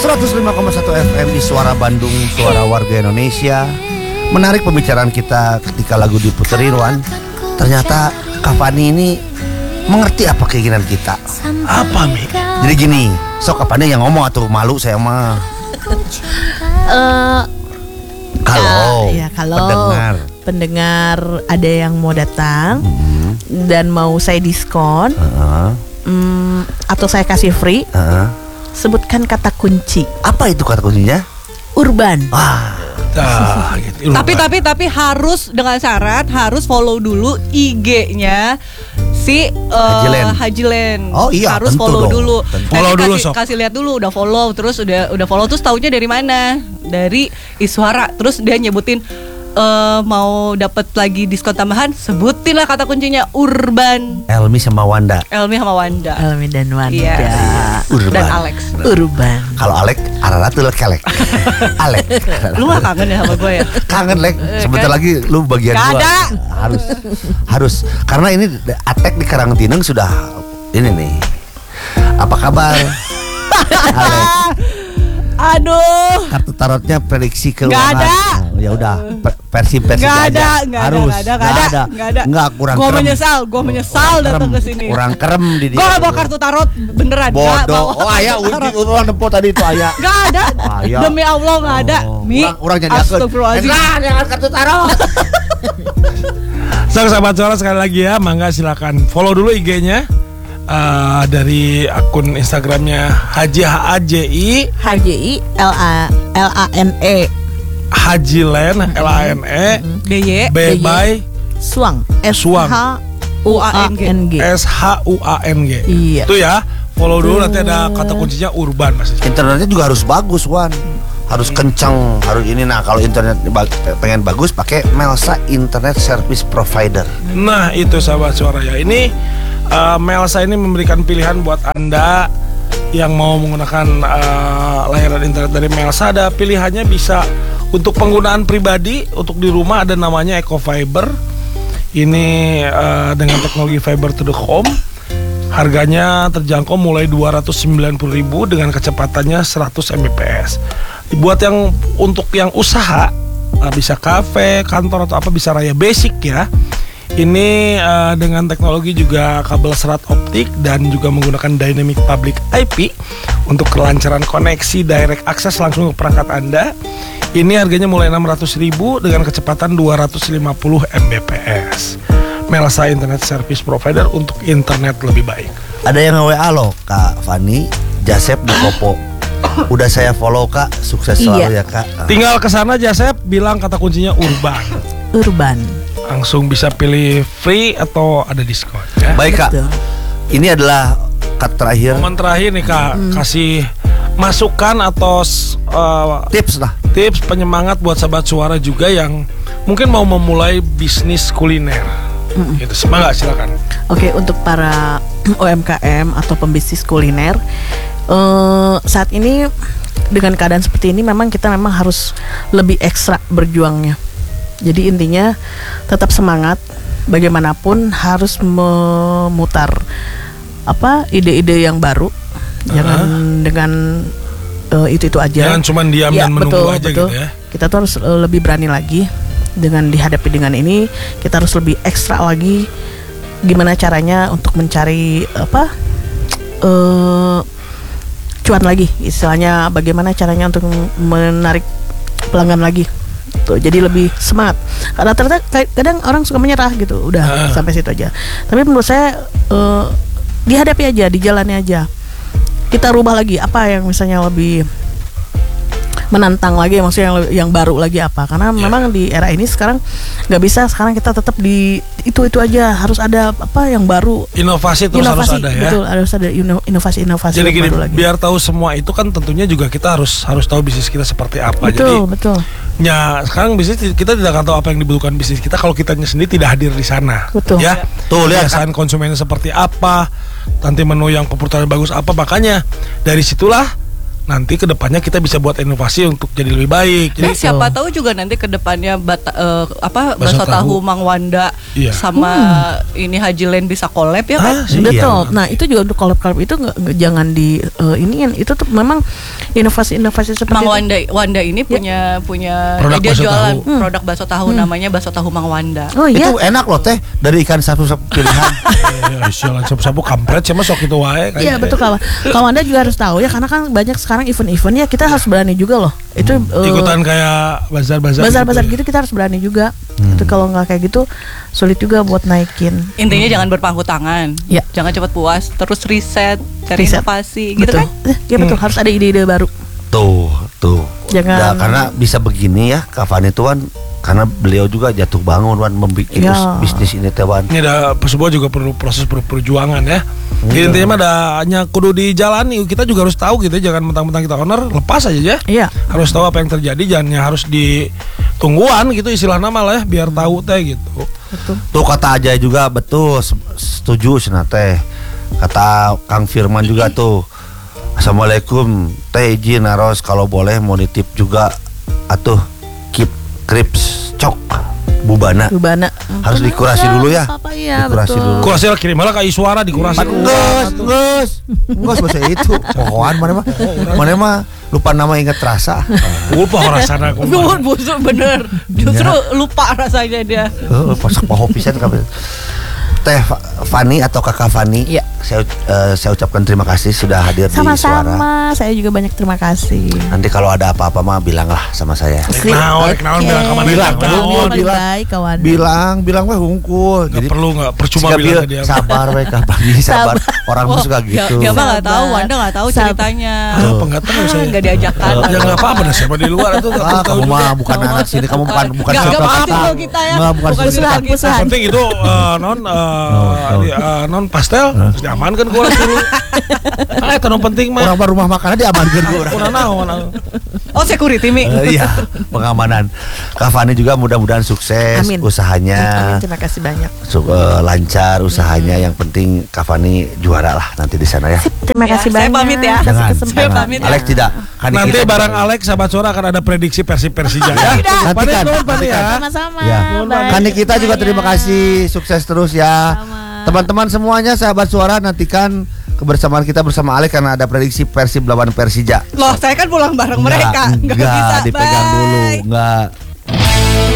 105,1 FM di Suara Bandung, Suara Warga Indonesia. Menarik pembicaraan kita ketika lagu diputerin, Wan. Ternyata Kak Fani ini mengerti apa keinginan kita. Apa, Mi? Jadi gini, sok Kak Fani yang ngomong atau malu saya mah. Kalau pendengar ada yang mau datang dan mau saya diskon, atau saya kasih free, sebutkan kata kunci. Apa itu kata kuncinya? Urban. Gitu, Tapi harus dengan syarat harus follow dulu IG-nya si Haji Len. Oh iya, harus tentu follow dong. dulu. Follow dulu, Sob. Kasih lihat dulu udah follow, terus udah follow, terus taunya dari mana? Dari Iswara. Terus dia nyebutin mau dapat lagi diskon tambahan, sebutin lah kata kuncinya Urban. Elmi sama Wanda. Elmi dan Wanda. Iya. Urban. Dan Alex. Urban. Kalau Alek, Araratul kelek. Alek. Lu gak kangen ya sama gue ya? Kangen, Lek. Sebentar lagi lu bagian Gak gua. ada. Harus. Karena ini Atek di Karangtineng sudah ini nih. Apa kabar? Alek. Aduh. Kartu tarotnya prediksi keuangan. Gak ada. Ya udah, versi Gak aja. ada. Enggak, kurang Gue kerem. menyesal datang ke sini. Kurang kerem di dia. Gue gak bawa kartu tarot beneran. Bodoh. Oh, ayah ulang tempo tadi itu ayah. Gak ada. Ayah. Demi Allah gak ada. Mi. Orang jadi akun. Astagfirullahaladzim. Jangan kartu tarot. Sahabat Suara sekali lagi ya, mangga silakan follow dulu IG-nya. Dari akun Instagramnya Haji HAJI HJI Haji Len LANE DY by Suang SHUANG. SHUANG. Iya. Itu ya, follow dulu, nanti ada kata kuncinya Urban pasti. Internetnya juga harus bagus, Wan. Harus kencang, harus ini. Nah, kalau internet pengen bagus, pakai Melsa Internet Service Provider. Nah, itu sahabat Suara ya. Ini Melsa ini memberikan pilihan buat Anda yang mau menggunakan layanan internet dari Melsa. Ada pilihannya, bisa untuk penggunaan pribadi, untuk di rumah ada namanya Eco Fiber. Ini dengan teknologi fiber to the home. Harganya terjangkau mulai 290.000 dengan kecepatannya 100 Mbps. Buat untuk yang usaha, bisa kafe, kantor atau apa, bisa Raya Basic ya. Ini dengan teknologi juga kabel serat optik dan juga menggunakan Dynamic Public IP untuk kelancaran koneksi direct access langsung ke perangkat Anda. Ini harganya mulai 600.000 dengan kecepatan 250 Mbps. Melsa Internet Service Provider untuk internet lebih baik. Ada yang WA loh, Kak Fani, Jasep di Kopo. Udah saya follow, Kak. Sukses selalu ya, Kak. Tinggal ke sana Jasep, bilang kata kuncinya Urban. Langsung bisa pilih free atau ada diskon ya. Baik, Kak. Betul. Ini adalah cut terakhir. Momen terakhir nih, Kak. Kasih masukan atau Tips lah. tips penyemangat buat sahabat Suara juga yang mungkin mau memulai bisnis kuliner. Gitu, semangat, silakan. Oke, untuk para UMKM atau pembisnis kuliner, saat ini dengan keadaan seperti ini memang kita harus lebih ekstra berjuangnya. Jadi intinya tetap semangat, bagaimanapun harus memutar ide-ide yang baru. Jangan dengan itu aja. Jangan cuma diam dan menunggu aja betul. gitu ya. Kita tuh harus lebih berani lagi dengan dihadapi dengan ini. Kita harus lebih ekstra lagi. Gimana caranya untuk mencari cuan lagi, istilahnya bagaimana caranya untuk menarik pelanggan lagi. Tuh, jadi lebih semangat. Karena ternyata kadang orang suka menyerah gitu. Udah sampai situ aja. Tapi menurut saya dihadapi aja, dijalani aja. Kita rubah lagi apa yang misalnya lebih menantang lagi, maksudnya yang baru lagi apa? Karena memang di era ini sekarang nggak bisa sekarang kita tetap di itu aja, harus ada yang baru. Inovasi terus harus ada ya. Betul, harus ada inovasi Jadi yang gini, baru lagi. biar tahu semua itu kan tentunya juga kita harus tahu bisnis kita seperti apa. Betul. Ya, sekarang bisnis kita tidak akan tahu apa yang dibutuhkan bisnis kita kalau kitanya sendiri tidak hadir di sana. Betul. Ya, Tuh, lihat kebiasaan konsumennya seperti apa, nanti menu yang populer bagus apa, makanya dari situlah nanti kedepannya kita bisa buat inovasi untuk jadi lebih baik. Jadi Dan siapa tahu juga nanti ke depannya bakso tahu Mang Wanda Iya. sama ini Haji Len bisa collab ya kan? Iya. Betul. Nah itu juga untuk collab itu jangan di iniin. Itu tuh memang inovasi-inovasi seperti Mang itu. Wanda ini punya Produk dia bakso jualan tahu. produk bakso tahu namanya bakso tahu Mang Wanda. Oh iya. Itu enak loh teh, dari ikan sapu-sapu pilihan. sialan sapu-sapu kampret sama sok itu wae. Iya betul kawan. Kawan Anda juga harus tahu ya karena kan banyak sekarang event-event ya kita harus berani juga loh. Itu Ikutan kayak bazar-bazar gitu kita harus berani juga. Itu kalau nggak kayak gitu sulit juga buat naikin. Intinya jangan berpangku tangan. Ya. Jangan cepat puas, terus riset, cari Riset. inovasi gitu Betul. kan? Ya betul harus ada ide-ide baru. Tuh. Jangan- Nah, karena bisa begini ya, Kak Fani itu kan karena beliau juga jatuh bangun Wan membuat Ya. bisnis ini teh Wan. Ini ada sebuah juga perlu proses perjuangan ya. Jadi intinya mah ada hanya kudu dijalani. Kita juga harus tahu gitu, jangan mentang-mentang kita owner lepas aja ya. Iya. Harus tahu apa yang terjadi, jangan harus ditungguan gitu istilah nama lah ya, biar tahu teh gitu. Tuh kata Ajay juga betul, setuju cenah teh. Kata Kang Firman juga tuh. Assalamualaikum, teh izin Aros kalau boleh mau nitip juga atuh keep krips cok bubana. Bubana. Harus dikurasi dulu ya. Apa iya Dikurasi betul. dulu. Kurasi lah kirim malah ke Iswara dikurasi. Nges bahasa itu. Pohoan mana mah lupa nama ingat rasa. Lupa rasana aku. Busuk bener. Justru lupa rasanya dia. Pas poho pisan kabel. Teh Fani atau Kakak Fani, Iya. saya ucapkan terima kasih sudah hadir di Suara. Sama-sama. Saya juga banyak terima kasih. Nanti kalau ada apa-apa mah bilanglah sama saya. Rek naon bilang ke mana Bilang, rek naon. bilang. Paling baik kawan. Bilang weh hungkul. Nggak perlu nggak percuma sikap bilang dia ke dia. sabar weh Kak Fani sabar. Orang Oh, tuh suka gitu. Dia mah nggak tahu, Sabar. Wanda nggak tahu Sabar. ceritanya. Apa nggak tahu saya. Nggak diajakkan. Ya nggak apa-apa dah siapa di luar itu nggak tahu Kamu juga. mah bukan anak sini, kamu bukan Nggak circle pasti kita. kalau kita ya. Nggak, bukan Bukan circle circle kita. kita. Yang penting itu non diamankan gue dulu. Ah itu non penting mah. Orang baru rumah makan diamankan gue. Udah naon. Oh security Mi. Iya, pengamanan. Kak Fani juga mudah-mudahan sukses Amin. usahanya. Amin, terima kasih banyak. Lancar usahanya. Yang penting Kak Fani juara lah nanti di sana ya. Terima Ya, kasih saya banyak. pamit ya. Kasih Jangan, kesempatan. Saya pamit ya. Alex tidak. Kan Nanti kita- barang Alex sahabat suara akan ada prediksi Persija ya. Nantikan. Pani ya. Sama-sama. Ya, Baik. Kandi kita juga terima kasih, sukses terus ya. Sama. Teman-teman semuanya, sahabat suara, nantikan kebersamaan kita bersama Alex karena ada prediksi Persib lawan Persija. Loh saya kan pulang bareng mereka. Nggak bisa. Enggak, dipegang Bye. dulu, enggak.